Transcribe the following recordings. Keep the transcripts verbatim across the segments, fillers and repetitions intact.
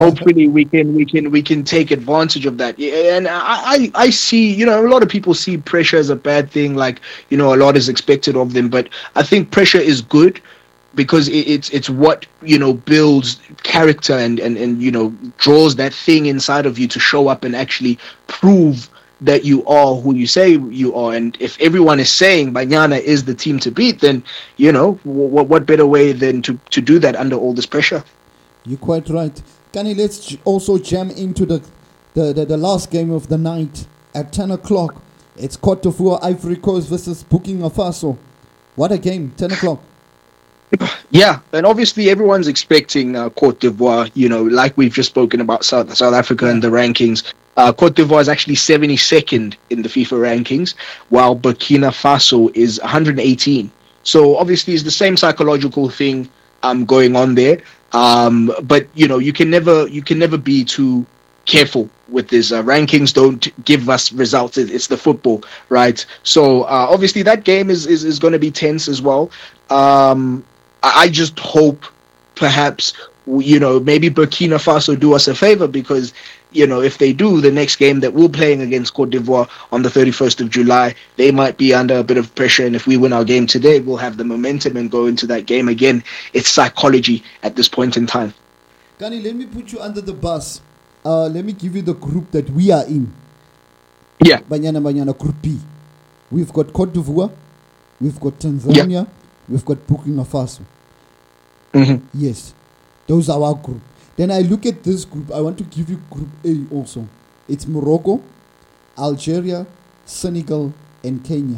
hopefully we can we can we can take advantage of that. Yeah, and I, I I see, you know, a lot of people see pressure as a bad thing, like, you know, a lot is expected of them, but I think pressure is good because it, it's it's what, you know, builds character and, and and you know, draws that thing inside of you to show up and actually prove that you are who you say you are. And if everyone is saying Banyana is the team to beat, then, you know, what what better way than to to do that under all this pressure? You're quite right. Kani, let's j- also jam into the, the, the, the last game of the night at ten o'clock. It's Cote d'Ivoire, Ivory Coast versus Burkina Faso. What a game, ten o'clock. Yeah, and obviously everyone's expecting uh, Cote d'Ivoire, you know, like we've just spoken about South South Africa and the rankings. Uh, Cote d'Ivoire is actually seventy-second in the FIFA rankings, while Burkina Faso is one hundred eighteen. So obviously it's the same psychological thing um, going on there. Um, but you know, you can never you can never be too careful with this. Uh, rankings don't give us results. It, it's the football, right? So uh, obviously that game is is, is going to be tense as well. Um, I, I just hope, perhaps, you know, maybe Burkina Faso do us a favor, because, you know, if they do, the next game that we're playing against Cote d'Ivoire on the thirty-first of July, they might be under a bit of pressure. And if we win our game today, we'll have the momentum and go into that game again. It's psychology at this point in time. Kani, let me put you under the bus. Uh, let me give you the group that we are in. Yeah. Banyana Banyana Group B. We've got Cote d'Ivoire, we've got Tanzania, yeah. We've got Burkina Faso. Mm-hmm. Yes, those are our group. Then I look at this group. I want to give you Group A also. It's Morocco, Algeria, Senegal, and Kenya.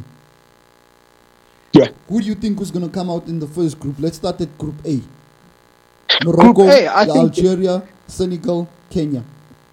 Yeah. Who do you think is going to come out in the first group? Let's start at Group A. Morocco, Group A, I think Algeria, Senegal, Kenya.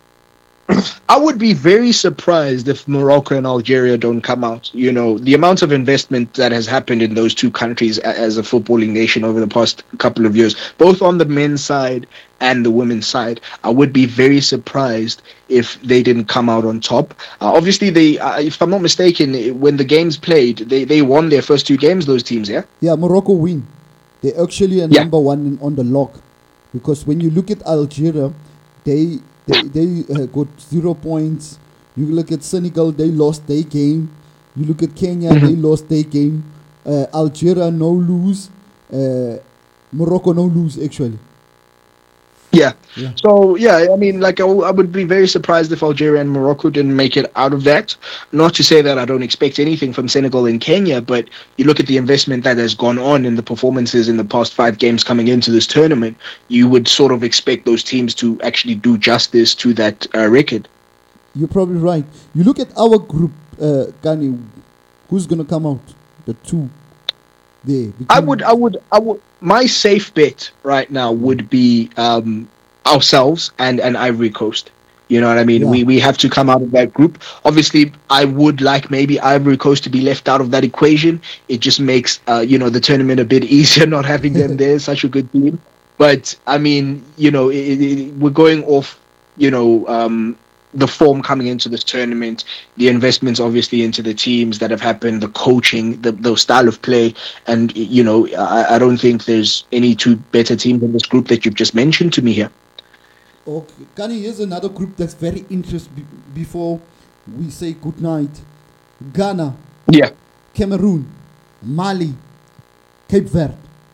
I would be very surprised if Morocco and Algeria don't come out. You know, the amount of investment that has happened in those two countries as a footballing nation over the past couple of years, both on the men's side and the women's side, I would be very surprised if they didn't come out on top. Uh, obviously, they, uh, if I'm not mistaken, when the games played, they, they won their first two games, those teams, yeah? Yeah, Morocco win. They actually are yeah. number one on the log. Because when you look at Algeria, they... They, they uh, got zero points. You look at Senegal, they lost their game. You look at Kenya, mm-hmm. they lost their game. Uh, Algeria, no lose. Uh, Morocco, no lose, actually. Yeah. yeah. So, yeah, I mean, like, I, w- I would be very surprised if Algeria and Morocco didn't make it out of that. Not to say that I don't expect anything from Senegal and Kenya, but you look at the investment that has gone on in the performances in the past five games coming into this tournament, you would sort of expect those teams to actually do justice to that uh, record. You're probably right. You look at our group, uh, Gani, who's going to come out? The two there. I would, I would, I would. My safe bet right now would be um, ourselves and, and Ivory Coast. You know what I mean? Yeah. We we have to come out of that group. Obviously, I would like maybe Ivory Coast to be left out of that equation. It just makes uh, you know, the tournament a bit easier not having them there. Such a good team. But I mean, you know, it, it, we're going off, you know, um, the form coming into this tournament, the investments obviously into the teams that have happened, the coaching, the, the style of play, and, you know, I, I don't think there's any two better teams in this group that you've just mentioned to me here. Okay, Kani, here's another group that's very interesting be- before we say good night. Ghana, yeah, Cameroon, Mali, Cape Verde.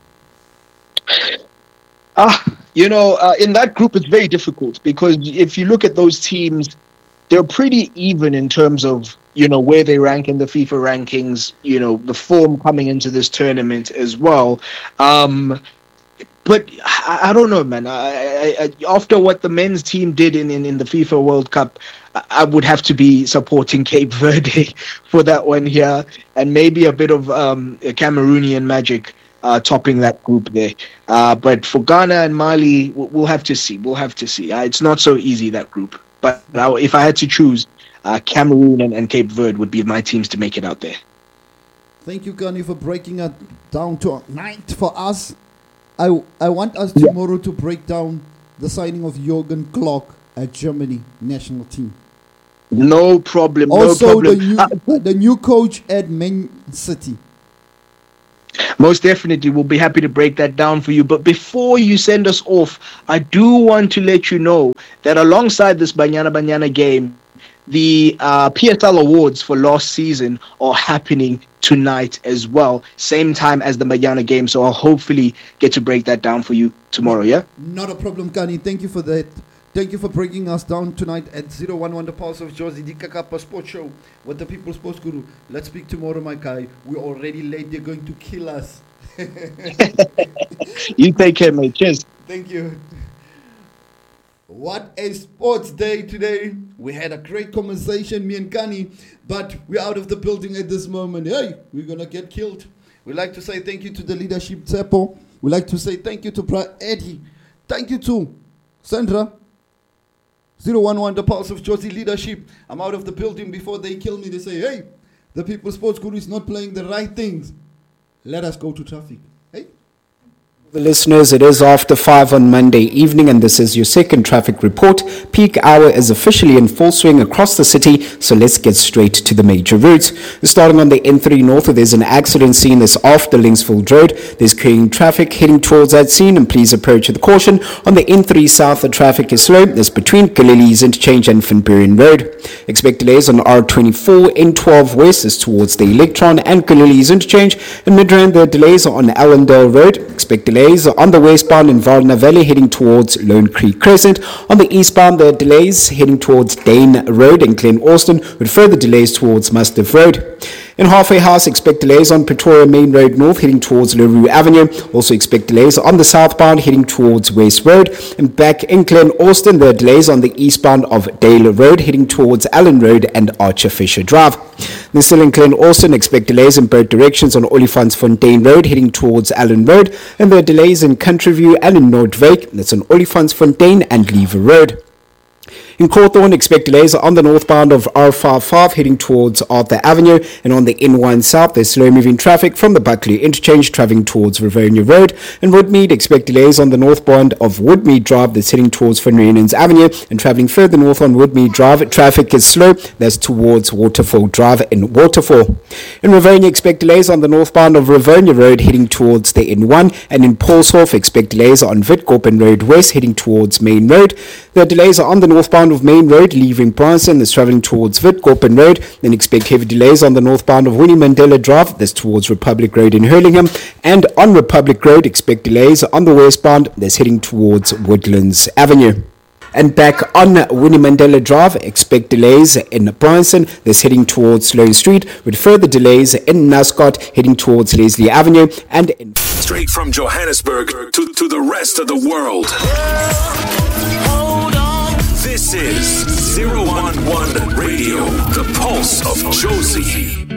Ah, you know, uh, in that group, it's very difficult because if you look at those teams, they're pretty even in terms of, you know, where they rank in the FIFA rankings, you know, the form coming into this tournament as well. Um, but I, I don't know, man. I, I, I, after what the men's team did in, in, in the FIFA World Cup, I, I would have to be supporting Cape Verde for that one here, and maybe a bit of um, Cameroonian magic. Uh, topping that group there. Uh, but for Ghana and Mali, we'll have to see. We'll have to see. Uh, it's not so easy, that group. But now, if I had to choose, uh, Cameroon and, and Cape Verde would be my teams to make it out there. Thank you, Gani, for breaking it down to a night for us. I, I want us tomorrow yeah. to break down the signing of Jurgen Klopp at Germany national team. No problem. Also, no problem. the new, uh, the new coach at Man City. Most definitely, we'll be happy to break that down for you. But before you send us off, I do want to let you know that alongside this Banyana Banyana game, the uh, P S L awards for last season are happening tonight as well, same time as the Banyana game. So I'll hopefully get to break that down for you tomorrow, yeah? Not a problem, Kani. Thank you for that. Thank you for breaking us down tonight at zero one one, the Pulse of Jozi, the Kakapa Sports Show with the People's Sports Guru. Let's speak tomorrow, my guy. We're already late. They're going to kill us. You take care, mate. Cheers. Thank you. What a sports day today. We had a great conversation, me and Kani, but we're out of the building at this moment. Hey, we're going to get killed. We'd like to say thank you to the leadership, Tsepo. We'd like to say thank you to Bra Eddie. Thank you to Sandra. zero one one, the Pulse of Jozi leadership. I'm out of the building before they kill me. They say, hey, the People's Sports Guru is not playing the right things. Let us go to traffic. Hey. The listeners, it is after five on Monday evening, and this is your second traffic report. Peak hour is officially in full swing across the city, so let's get straight to the major routes. Starting on the N three North, there's an accident scene that's after Linksfield Road. There's carrying traffic heading towards that scene, and please approach with caution. On the N three South, the traffic is slow. There's between Galilee's Interchange and Finburian Road. Expect delays on R twenty-four, N twelve West is towards the Electron and Galilee's Interchange. In Midrand, the delays are on Allendale Road. Expect delays on the westbound in Varna Valley heading towards Lone Creek Crescent. On the eastbound, the delays heading towards Dane Road and Glen Austin, with further delays towards Mastiff Road. In Halfway House, expect delays on Pretoria Main Road North heading towards LaRue Avenue. Also expect delays on the southbound heading towards West Road. And back in Glen Austin, there are delays on the eastbound of Dale Road heading towards Allen Road and Archer Fisher Drive. Then still in Glen Austin, expect delays in both directions on Olifantsfontein Road heading towards Allen Road. And there are delays in Countryview and in Noordwyk. That's on Olifantsfontein and Lever Road. In Cawthorne, expect delays on the northbound of R fifty-five heading towards Arthur Avenue, and on the N one South, there's slow-moving traffic from the Buckley Interchange travelling towards Rivonia Road. In Woodmead, expect delays on the northbound of Woodmead Drive that's heading towards Van Riemen's Avenue, and travelling further north on Woodmead Drive, traffic is slow. That's towards Waterfall Drive in Waterfall. In Rivonia, expect delays on the northbound of Rivonia Road heading towards the N one, and in Paulshof, expect delays on Witkoppen Road West heading towards Main Road. The delays are on the northbound of Main Road leaving Branson that's travelling towards Witkoppen Road. Then expect heavy delays on the northbound of Winnie Mandela Drive that's towards Republic Road in Hurlingham, and on Republic Road expect delays on the westbound that's heading towards Woodlands Avenue. And back on Winnie Mandela Drive, expect delays in Branson that's heading towards Sloane Street, with further delays in Nascot heading towards Leslie Avenue, and in straight from Johannesburg to, to the rest of the world. This is zero one one Radio, the Pulse of Jozi.